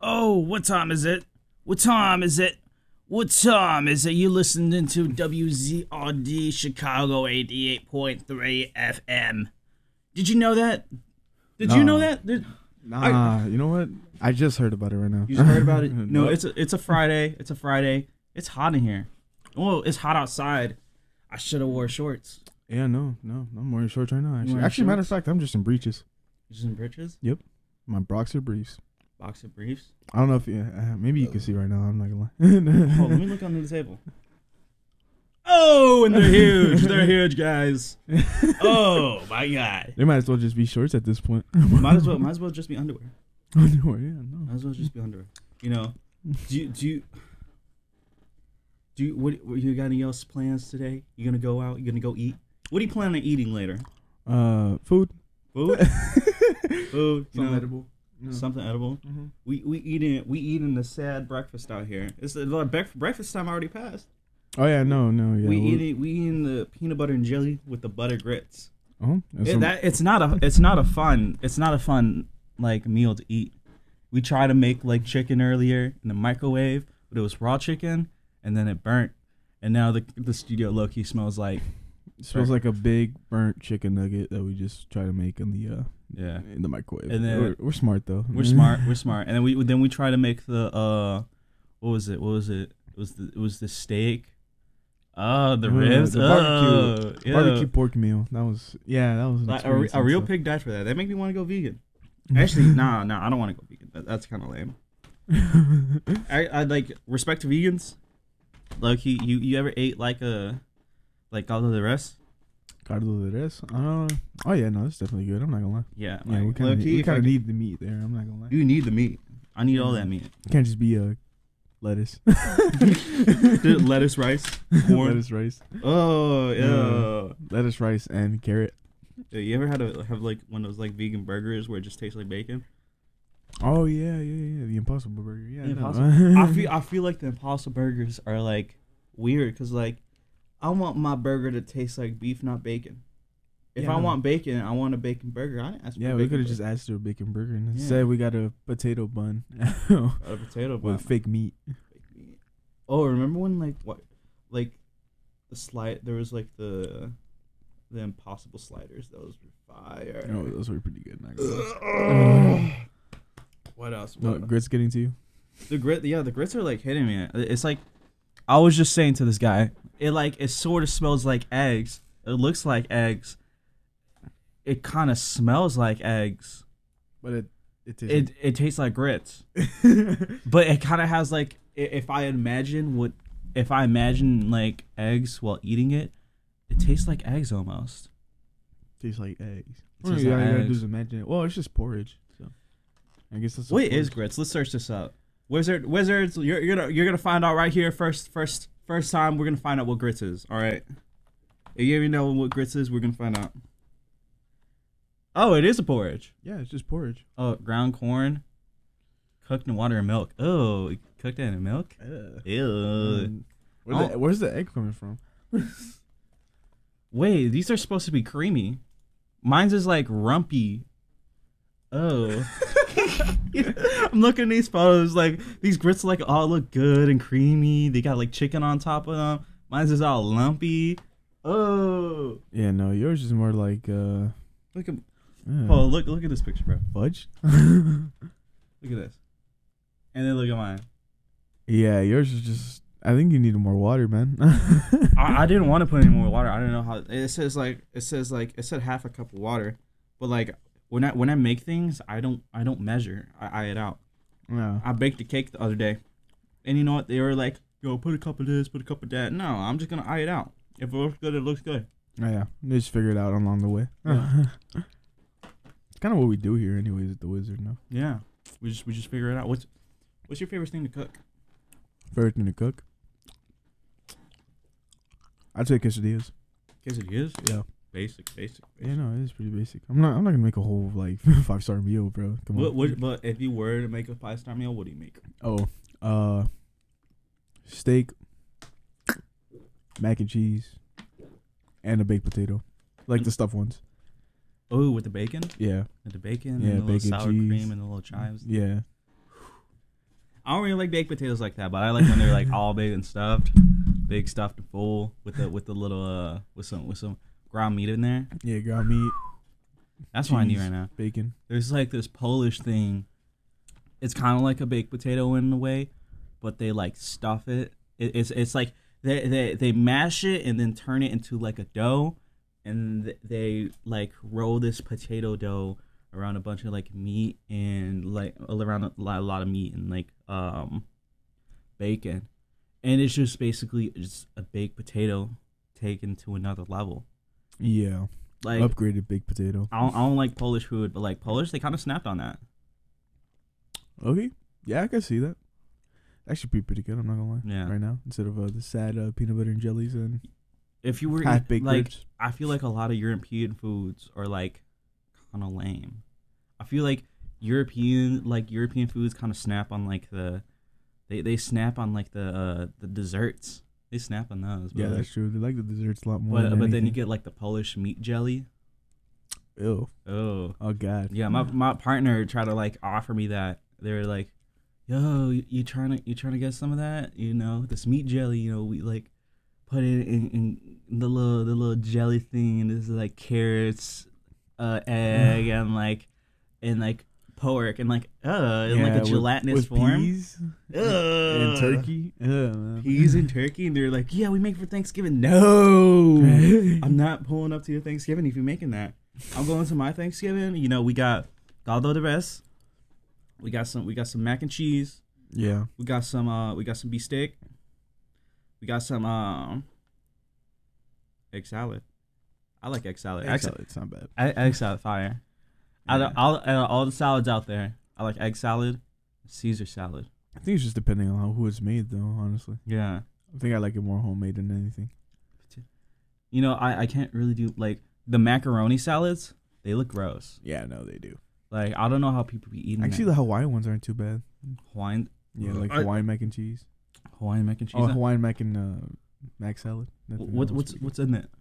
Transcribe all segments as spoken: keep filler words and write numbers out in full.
Oh, what time is it? What time is it? What time is it? You listening to W Z R D Chicago eighty-eight point three F M. Did you know that? Did Nah. you know that? Did, Nah, I, you know what? I just heard about it right now. you just heard about it? No, Nope. it's a, it's a Friday. It's a Friday. It's hot in here. Well, it's hot outside. I should have wore shorts. Yeah, no, no. I'm wearing shorts right now, actually. wearing Actually, matter of shorts? fact, I'm just in breeches. You just in britches? My boxer briefs. Boxer briefs? I don't know if you, uh, maybe you can see right now. I'm not gonna lie. Oh, let me look under the table. Oh, and they're huge. They're huge, guys. Oh, my God. They might as well just be shorts at this point. Might as well, might as well just be underwear. Underwear, yeah, no. Might as well just be underwear. You know, do you, do you, do you, what, what, you got any else plans today? You gonna go out? You gonna go eat? What are you planning on eating later? Uh, food. Food? Food, you Something know, edible. Yeah. something edible. Mhm. We we eating we eating a sad breakfast out here. It's the the bre- breakfast time already passed. Oh yeah, no, no, yeah. we we're- eating we eating the peanut butter and jelly with the butter grits. Uh-huh. And It, some- that it's not a it's not a fun it's not a fun like meal to eat. We tried to make like chicken earlier in the microwave, but it was raw chicken and then it burnt, and now the the studio low key smells like it smells like a big burnt chicken nugget that we just try to make in the uh yeah. in the microwave. And then- we're, we're smart though. We're smart. We're smart. And then we then we try to make the uh, what was it? What was it? It was the it was the steak. Oh, the Uh, ribs. the oh, barbecue- yeah. Barbecue pork meal. That was yeah, that was an Like, a, re- experience a in real itself. pig died for that. That make me want to go vegan. Actually, nah, nah. I don't want to go vegan. That, that's kind of lame. I I like respect to vegans. Like he, you you ever ate like a like all of the rest? Cardo de res. Uh, oh yeah, no, that's definitely good. I'm not gonna lie. Yeah, Yeah, we like, kind of low-key, we if kind I of could- need the meat there. I'm not gonna lie. You need the meat. I need all that meat. It can't just be uh, lettuce, Dude, lettuce, rice, corn. lettuce, rice, Oh yeah. Yeah. lettuce, rice, and carrot. Yeah, you ever had to have like one of those like vegan burgers where it just tastes like bacon? Oh yeah, yeah, yeah. The Impossible Burger. Yeah, The no. Impossible- I feel I feel like the Impossible Burgers are like weird because like I want my burger to taste like beef, not bacon. If Yeah, I no. want bacon, I want a bacon burger. I didn't ask for Yeah, a we bacon could have burger. just asked for a bacon burger and Yeah. instead we got a potato bun a potato bun. with fake meat. Fake meat. Oh, remember when like what, like the slide? There was like the the Impossible sliders. Those were fire. Oh, those were pretty good. Not gonna lie. What else? No, What- grits getting to you. The grit, yeah, the grits are like hitting me. It's like I was just saying to this guy, it like it sort of smells like eggs. It looks like eggs. It kind of smells like eggs. But it it tastes It it tastes like grits, but it kind of has like i- if I imagine what if I imagine like eggs while eating it, it tastes like eggs almost. tastes like eggs. It Well, tastes you like gotta, you gotta do eggs. is imagine it. Well, it's just porridge. So I guess that's What is porridge. grits? Let's search this up. Wizard, wizards, you're, you're gonna you're gonna find out right here first first first time. We're gonna find out what grits is. All right. If you even know what grits is, we're gonna find out. Oh, it is a porridge. Yeah, it's just porridge. Oh, ground corn, cooked in water and milk. Oh, cooked that in milk. Ew. Um, where the, Oh. where's the egg coming from? Wait, these are supposed to be creamy. Mine's is like rumpy. Oh. I'm looking at these photos, like these grits like all look good and creamy. They got like chicken on top of them. Mine's is all lumpy. Oh. Yeah, no, yours is more like uh, Look at yeah, oh look look at this picture, bro. fudge. Look at this. And then look at mine. Yeah, yours is just. I think you need more water, man. I, I didn't want to put any more water. I don't know how it says like it says like it said half a cup of water. But like when I when I make things, I don't I don't measure. I eye it out. Yeah. I baked a cake the other day, and you know what? They were like, "Yo, put a cup of this, put a cup of that." No, I'm just gonna eye it out. If it looks good, it looks good. Oh, yeah, you just figure it out along the way. Yeah. It's kind of what we do here, anyways, at the Wizard. No, Yeah, we just we just figure it out. What's what's your favorite thing to cook? favorite thing to cook. I'd say quesadillas. Quesadillas. Yeah, Basic, basic. basic. yeah, no, it is pretty basic. I'm not, I'm not gonna make a whole like five star meal, bro. Come on. What, what, but if you were to make a five star meal, what do you make? Oh, uh, steak, mac and cheese, and a baked potato, like the stuffed ones. Oh, with the bacon? Yeah, With the bacon Yeah, and the little bacon, sour cheese. cream and the little chives. yeah. I don't really like baked potatoes like that, but I like when they're like all big and stuffed, big stuffed and full with the with the little uh with some with some ground meat in there. Yeah, ground meat. That's cheese, what I need right now. Bacon. There's like this Polish thing. It's kind of like a baked potato in a way, but they like stuff it. it it's it's like they, they they mash it and then turn it into like a dough, and th- they like roll this potato dough around a bunch of like meat and like around a lot, a lot of meat and like um bacon, and it's just basically just a baked potato taken to another level. Yeah. Like upgraded baked potato. I don't, I don't like Polish food, but like Polish, they kind of snapped on that. Okay. Yeah, I can see that. Actually, be pretty good. I'm not gonna lie. Yeah. Right now, instead of uh, the sad uh, peanut butter and jellies and If you were half baked like, ribs. I feel like a lot of European foods are like kind of lame. I feel like European like European foods kind of snap on like the, they they snap on like the uh, the desserts. They snap on those. Yeah, but, that's true. They like the desserts a lot more. But than but then you anything. get like the Polish meat jelly. Ew. Oh. Oh God. Yeah, my my partner tried to like offer me that. They were like, "Yo, you, you trying to you trying to get some of that? You know, this meat jelly. You know, we like put it in, in the little the little jelly thing, and this is like carrots, uh, egg, and like and like pork, and like uh, in Yeah, like a with- gelatinous with form, peas Ugh. and turkey. Ugh, man. peas and turkey, and they're like, yeah, we make for Thanksgiving. No, I'm not pulling up to your Thanksgiving if you're making that. I'm going to my Thanksgiving. You know, we got caldo de res. We got some. We got some mac and cheese. Yeah. We got some. Uh, we got some beef steak. We got some. Um, egg salad. I like egg salad. Egg salad, it's not bad. Egg, egg salad, fire. Out of all, out of all the salads out there, I like egg salad, Caesar salad. I think it's just depending on how, who it's made, though. Honestly, Yeah. I think I like it more homemade than anything. You know, I, I can't really do like the macaroni salads. They look gross. Yeah, no, they do. Like I don't know how people be eating. Actually, that. the Hawaiian ones aren't too bad. Hawaiian Yeah, like I- Hawaiian mac and cheese. Hawaiian mac and cheese. Oh, Hawaiian mac and uh, mac salad. That- that what one's what's pretty good. what's in it?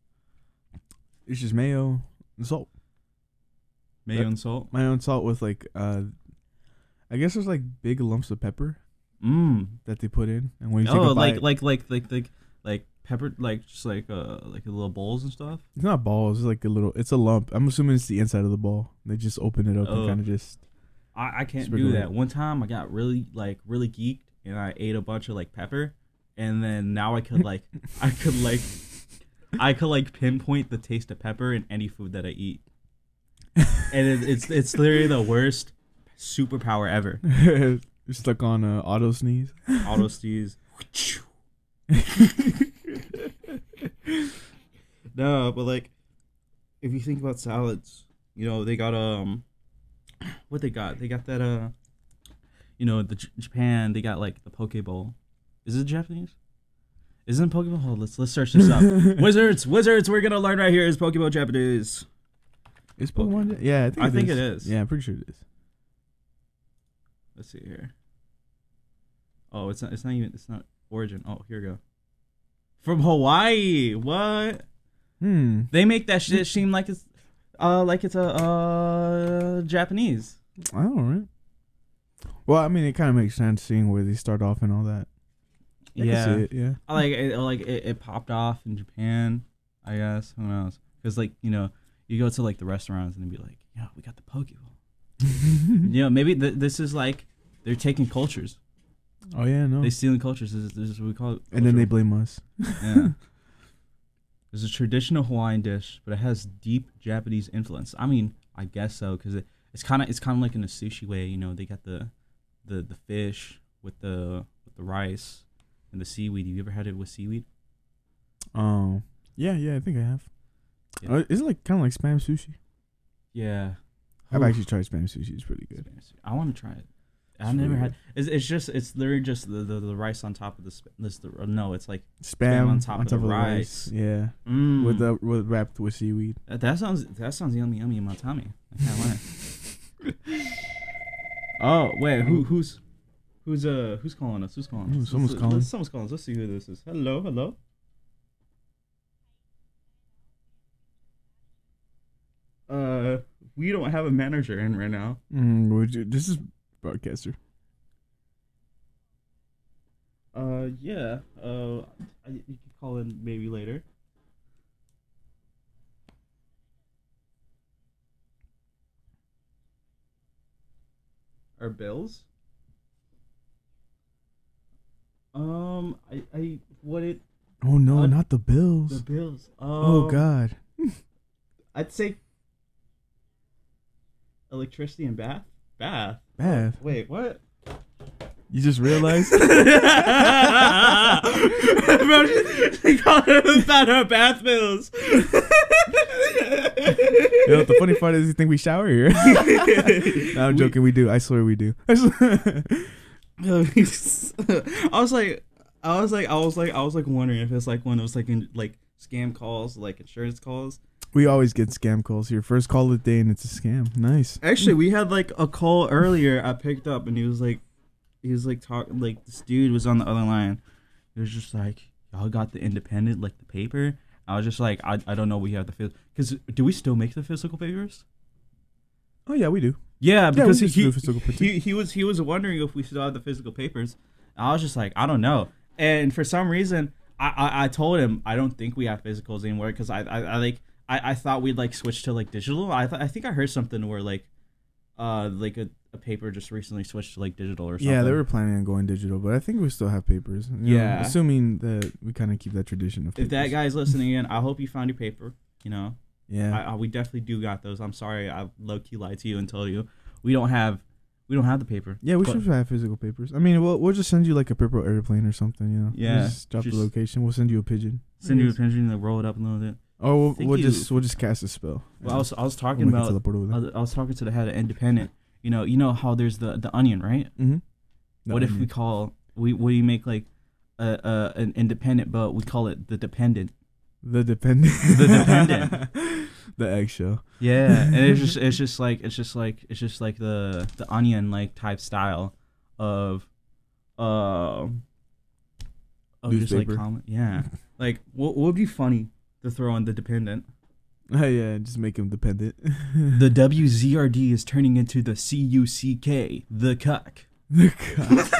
It's just mayo and salt. Mayo That- and salt. Mayo and salt with like uh, I guess there's like big lumps of pepper Mmm. that they put in, and when you take Oh, a like bite, like like like like like pepper, like just like uh like little bowls and stuff. it's not balls. It's like a little. It's a lump. I'm assuming it's the inside of the ball. They just open it up Oh. and kind of just. I, I can't Sprinkle do it. that. One time I got really like really geeked and I ate a bunch of like pepper, and then now I could like I could like I could like pinpoint the taste of pepper in any food that I eat, and it, it's it's literally the worst superpower ever. You're stuck on uh, auto sneeze. Auto steez. No, but like, if you think about salads, you know they got um, what they got? They got that uh, you know the J- Japan. They got like the poke bowl. Is it Japanese? Isn't poke bowl? Hold, let's let's search this up. Wizards, wizards. We're gonna learn right here. Is poke bowl Japanese? Is Pokemon? Yeah, I think. I it think is. it is. Yeah, I'm pretty sure it is. Let's see here. Oh, it's not. It's not even. It's not origin. Oh, here we go. From Hawaii. What? Hmm. They make that shit seem like it's, uh, like it's a uh Japanese. I don't know. Right? Well, I mean, it kind of makes sense seeing where they start off and all that. I can Yeah, see it, yeah. I like it. Like it, it popped off in Japan. I guess who knows? Because like you know, you go to like the restaurants and they be like, "Yeah, we got the Pokeball." You know, maybe th- this is like they're taking cultures. Oh yeah, no. They stealing cultures. This is, this is what we call it. And then they culture. blame us. Yeah. It's a traditional Hawaiian dish, but it has deep Japanese influence. I mean, I guess so, because it, it's kind of it's kind of like in a sushi way. You know, they got the, the the fish with the with the rice and the seaweed. You ever had it with seaweed? Oh, yeah, yeah. I think I have. Yeah. Uh, is it like kind of like spam sushi? Yeah. I've Oof. actually tried spam sushi. It's pretty good. I want to try it. I It's never really had. It's, it's just it's literally just the, the, the rice on top of the sp- this the no. It's like Spam, on top of the rice. Yeah, mm, with the with wrapped with seaweed. that, that sounds that sounds yummy yummy in my tummy. I can't lie. Oh wait, who who's who's uh who's calling us? Who's calling us? Ooh, Let's- someone's let's- calling. let's- someone's calling us. Let's see who this is. Hello, hello. Uh, we don't have a manager in right now. Mm, would you, this is broadcaster. Uh, yeah. Uh, I, you can call in maybe later. Our bills. Um, I, I, what it, Oh no, Uh, not the the bills. bills. Um, Oh god. I'd say electricity and bath. Bath. Bath. Wait, what? You just realized? Bro, they call it about our bath bills. You know what the funny part is, you think we shower here? No, I'm We- joking. We do. I swear we do. I was like, I was like, I was like, I was like wondering if it's like one of those like in, like scam calls, like insurance calls. We always get scam calls here. First call of the day and it's a scam. Nice. Actually, we had like a call earlier. I picked up and he was like, he was like talking, like this dude was on the other line. He was just like, y'all got the Independent, like the paper. I was just like, I, I don't know. We have the physical, because do we still make the physical papers? Oh yeah, we do. Yeah, because we he, just do physical papers. he he was he was wondering if we still have the physical papers. I was just like, I don't know. And for some reason, I I, I told him I don't think we have physicals anymore because I, I I like I, I thought we'd like switch to like digital. I th- I think I heard something where like uh like a, a paper just recently switched to like digital or something. Yeah, they were planning on going digital, but I think we still have papers. You know, Yeah. assuming that we kind of keep that tradition of papers. If that guy's listening in, I hope you found your paper. You know, Yeah. I, I, we definitely do got those. I'm sorry, I low key lied to you and told you we don't have we don't have the paper. Yeah, we But- should have physical papers. I mean, we'll we'll just send you like a paper airplane or something, you know. Yeah, We'll just drop just- the location. We'll send you a pigeon. Send you a Yes. picture and roll it up a little bit. Oh, we'll, Thank we'll you. just we'll just cast a spell. Well, I was I was We'll talking make it about teleport over I there. was, I was talking to the head of Independent. You know, you know how there's the, the onion, right? Mm-hmm. What if we call we we make like a, a an independent, but we call it the dependent. the dependent The dependent. the eggshell? Yeah, and it's just it's just like it's just like it's just like the the onion like type style of uh of just like Newspaper. comment. Yeah, like what, what would be funny to throw in the dependent? Oh yeah, just make him dependent. The W Z R D is turning into the C U C K, the cuck. The cock.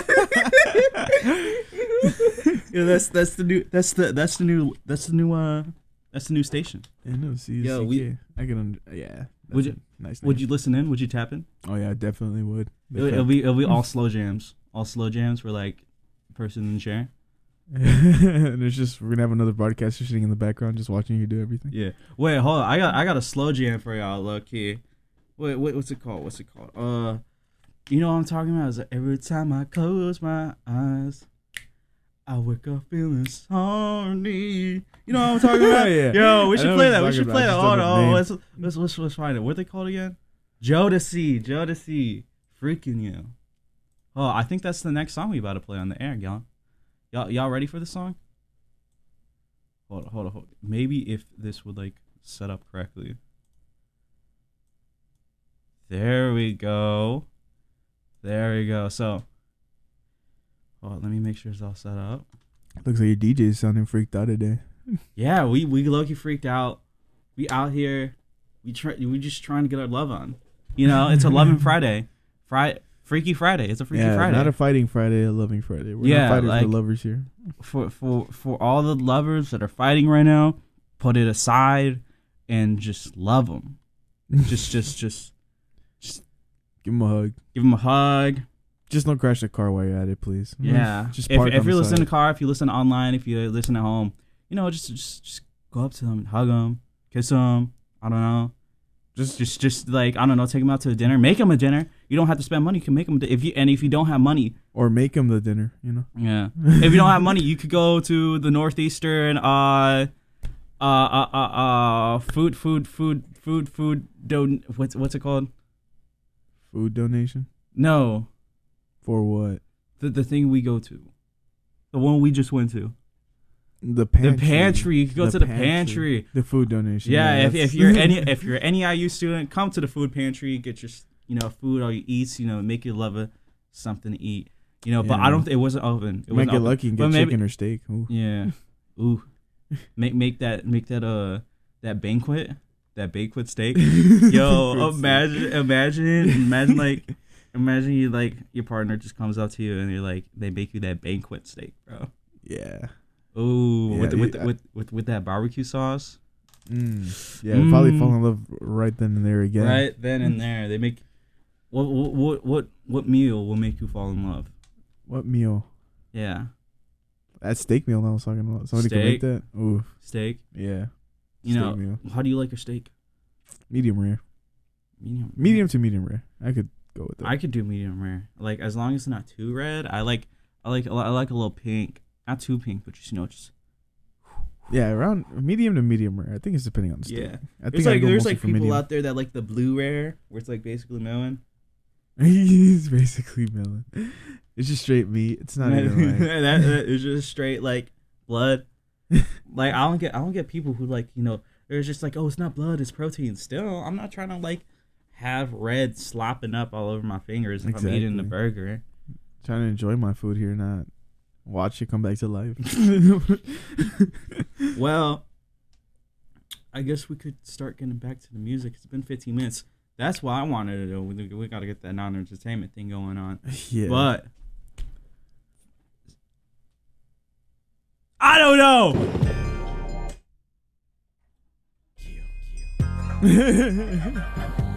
Yeah, that's that's the new that's the that's the new that's the new uh that's the new station. Yeah, no, see, Yo, we- I can. Under, yeah. Would that's you- a Nice. Would name. you listen in? Would you tap in? Oh yeah, I definitely would. The It'll, it'll cock. be it'll be all slow jams, all slow jams for like person in the chair. And it's just we're gonna have another broadcaster sitting in the background, just watching you do everything. Yeah. Wait, hold on. I got I got a slow jam for y'all. Look here. Wait, wait, what's it called? What's it called? Uh, you know what I'm talking about? Is like, every time I close my eyes, I wake up feeling sorry. You know what I'm talking about? Yeah. Yo, we I should know play what that. you're We should talking play that. about. I Hold just don't on. know the Let's, let's let's let's find it. What they called again? Jodeci. Jodeci. Freaking you. Oh, I think that's the next song we about to play on the air, y'all. Y'all y'all ready for the song? Hold on, hold on, hold on. Maybe if this would like set up correctly. There we go. There we go. So, oh, let me make sure it's all set up. Looks like your D J is sounding freaked out today. Yeah, we we low-key freaked out. We out here. We try. We just trying to get our love on. You know, it's a loving Friday. Friday, Freaky Friday. It's a Freaky yeah, Friday. not a fighting Friday, a loving Friday. We're Yeah, not fighting like- for lovers here. for for for all the lovers that are fighting right now, put it aside and just love them. just just just Give him a hug. give them a hug. Just don't crash the car while you're at it, please. Yeah. Just if park if on you're the listening in side. the car, if you listen online, if you listen at home, you know, just just just go up to them and hug them, kiss them. I don't know. Just just just like I don't know, take them out to a dinner, make them a dinner. You don't have to spend money. You can make them if you and if you don't have money, Or make him the dinner, you know? yeah. If you don't have money, you could go to the Northeastern uh uh uh uh, uh food food food food food don what's what's it called? Food donation? No, For what? the the thing we go to, the one we just went to, The pantry. the pantry. You could go The to the pantry. pantry. The food donation. Yeah, if that's- if you're any if you're any I U student, come to the food pantry, get your you know food, all you eats, you know, make your lover something to eat. You know, but Yeah. I don't. It wasn't open. It You might wasn't get open. lucky and But get maybe- chicken or steak. Ooh. Yeah. Ooh. Make make that make that uh that banquet that banquet steak. Yo, imagine imagine imagine like Imagine you like your partner just comes up to you and you're like they make you that banquet steak, bro. Yeah. Ooh, Yeah, with, with, you- with with with that barbecue sauce. Mm. Yeah, probably Mm. fall in love right then and there again. Right then and there, they make. What what what what what meal will make you fall in love? What meal? Yeah, That steak meal I was talking about. Somebody Steak. could make that. Ooh, steak. yeah. You Steak know, meal. how do you like your steak? Medium rare. Medium. Medium to medium rare. I could go with that. I could do medium rare. Like as long as it's not too red. I like I like I like a little pink. Not too pink, but just you know just. yeah, around medium to medium rare. I think it's depending on the steak. Yeah. I There's think I like go there's mostly like for people medium. out there that like the blue rare, where it's like basically melon. He's basically melon. It's just straight meat. It's not even like that, that is just straight like blood. Like I don't get I don't get people who like you know they're just like, oh, it's not blood, it's protein. Still, I'm not trying to like have red slopping up all over my fingers if I'm eating the Exactly. burger. trying to enjoy my food here, not watch it come back to life. Well, I guess we could start getting back to the music. It's been fifteen minutes. That's why I wanted to do. We, we got to get that non-entertainment thing going on. Yeah. But I don't know.